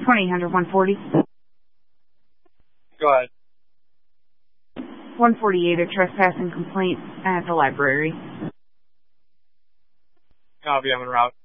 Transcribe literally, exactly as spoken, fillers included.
twenty-eight hundred one forty. Go ahead. one forty-eight, a trespassing complaint at the library. Copy, I'm en route.